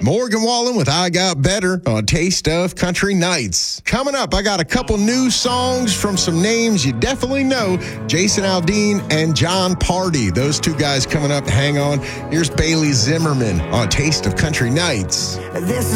Morgan Wallen with I Got Better on Taste of Country Nights. Coming up, I got a couple new songs from some names you definitely know. Jason Aldean and John Party. Those two guys coming up. Hang on. Here's Bailey Zimmerman on Taste of Country Nights. This